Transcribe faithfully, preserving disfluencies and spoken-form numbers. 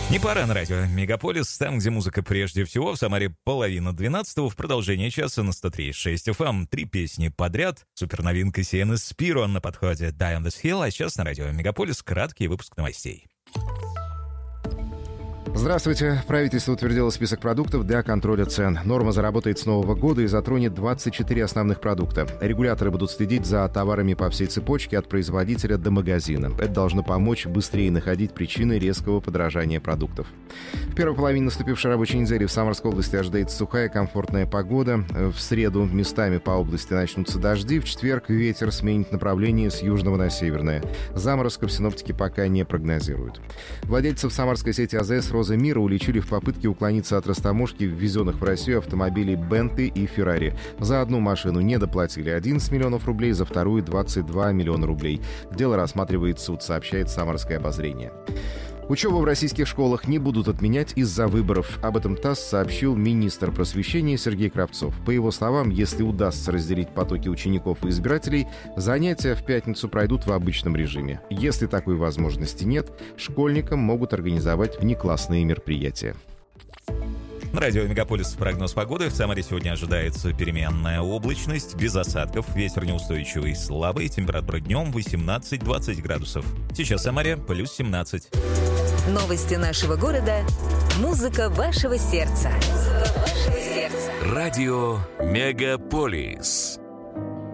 Не пора на радио Мегаполис, там, где музыка прежде всего. В Самаре половина двенадцатого. В продолжение часа на сто три и шесть эф эм. Три песни подряд. Суперновинка си эн эс Spiro на подходе Die on this Hill. А сейчас на радио Мегаполис краткий выпуск новостей. Здравствуйте. Правительство утвердило список продуктов для контроля цен. Норма заработает с нового года и затронет двадцать четыре основных продукта. Регуляторы будут следить за товарами по всей цепочке от производителя до магазина. Это должно помочь быстрее находить причины резкого подорожания продуктов. В первой половине наступившей рабочей недели в Самарской области ожидается сухая, комфортная погода. В среду местами по области начнутся дожди. В четверг ветер сменит направление с южного на северное. Заморозков синоптики пока не прогнозируют. Владельцев самарской сети а зэ эс «Роза мира» уличили в попытке уклониться от растаможки ввезенных в Россию автомобилей «Бентли» и «Феррари». За одну машину недоплатили одиннадцать миллионов рублей, за вторую — двадцать два миллиона рублей. Дело рассматривает суд, сообщает «Самарское обозрение». Учебу в российских школах не будут отменять из-за выборов. Об этом ТАСС сообщил министр просвещения Сергей Кравцов. По его словам, если удастся разделить потоки учеников и избирателей, занятия в пятницу пройдут в обычном режиме. Если такой возможности нет, школьникам могут организовать внеклассные мероприятия. На радио Мегаполис прогноз погоды. В Самаре сегодня ожидается переменная облачность, без осадков, ветер неустойчивый, слабый, температура днем восемнадцать-двадцать градусов. Сейчас в Самаре плюс семнадцать. Новости нашего города. Музыка вашего сердца. Музыка вашего сердца. Радио Мегаполис.